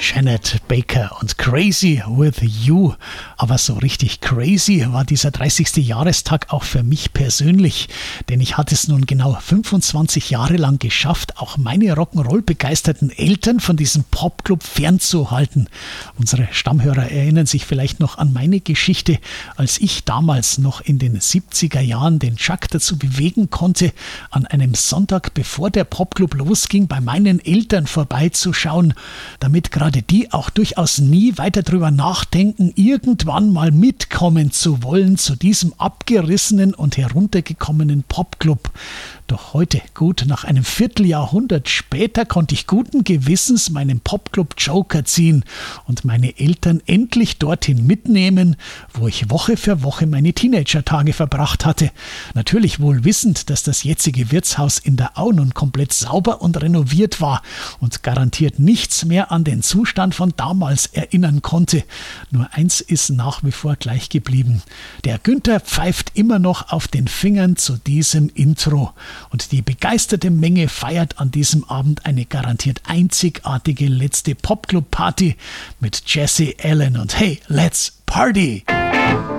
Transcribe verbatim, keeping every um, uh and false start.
Janet Baker und Crazy with You. Aber so richtig crazy war dieser dreißigste Jahrestag auch für mich persönlich, denn ich hatte es nun genau fünfundzwanzig Jahre lang geschafft, auch meine Rock'n'Roll-begeisterten Eltern von diesem Popclub fernzuhalten. Unsere Stammhörer erinnern sich vielleicht noch an meine Geschichte, als ich damals noch in den siebziger Jahren den Chuck dazu bewegen konnte, an einem Sonntag, bevor der Popclub losging, bei meinen Eltern vorbeizuschauen, damit gerade die auch durchaus nie weiter drüber nachdenken, irgendwann mal mitkommen zu wollen zu diesem abgerissenen und heruntergekommenen Popclub. Doch heute, gut nach einem Vierteljahrhundert später, konnte ich guten Gewissens meinen Popclub Joker ziehen und meine Eltern endlich dorthin mitnehmen, wo ich Woche für Woche meine Teenager-Tage verbracht hatte. Natürlich wohl wissend, dass das jetzige Wirtshaus in der Au nun komplett sauber und renoviert war und garantiert nichts mehr an den Zustand von damals erinnern konnte. Nur eins ist nach wie vor gleich geblieben. Der Günther pfeift immer noch auf den Fingern zu diesem Intro. Und die begeisterte Menge feiert an diesem Abend eine garantiert einzigartige letzte Popclub-Party mit Jesse Allen und Hey, let's party!